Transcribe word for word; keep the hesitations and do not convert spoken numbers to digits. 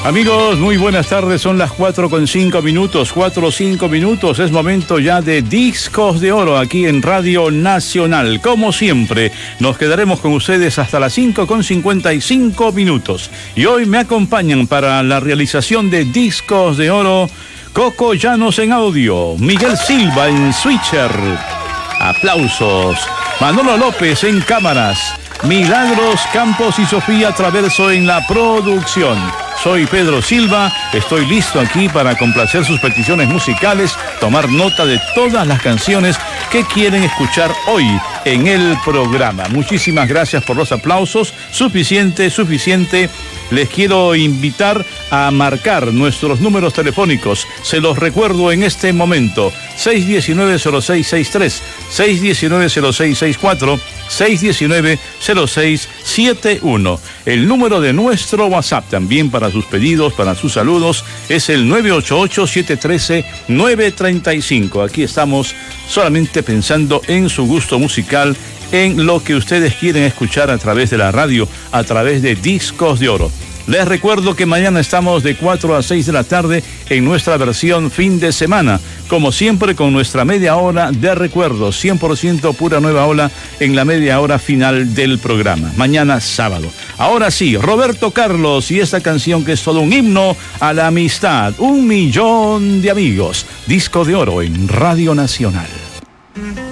Amigos, muy buenas tardes, son las cuatro con cinco minutos, cuatro o cinco minutos, es momento ya de Discos de Oro aquí en Radio Nacional. Como siempre, nos quedaremos con ustedes hasta las cinco con cincuenta y cinco minutos. Y hoy me acompañan para la realización de Discos de Oro, Coco Llanos en audio, Miguel Silva en switcher, aplausos, Manolo López en cámaras, Milagros Campos y Sofía Traverso en la producción. Soy Pedro Silva, estoy listo aquí para complacer sus peticiones musicales, tomar nota de todas las canciones que quieren escuchar hoy en el programa. Muchísimas gracias por los aplausos, suficiente, suficiente. Les quiero invitar a marcar nuestros números telefónicos, se los recuerdo en este momento, seis uno nueve, cero seis seis tres, seis uno nueve, cero seis seis cuatro, seis uno nueve, cero seis siete uno. El número de nuestro WhatsApp también para sus pedidos, para sus saludos, es el nueve ocho ocho, siete uno tres, nueve tres cinco. Aquí estamos solamente pensando en su gusto musical, en lo que ustedes quieren escuchar a través de la radio, a través de Discos de Oro. Les recuerdo que mañana estamos de cuatro a seis de la tarde en nuestra versión fin de semana, como siempre con nuestra media hora de recuerdos, cien por ciento pura nueva ola en la media hora final del programa, mañana sábado. Ahora sí, Roberto Carlos y esta canción que es todo un himno a la amistad, Un Millón de Amigos, Disco de Oro en Radio Nacional.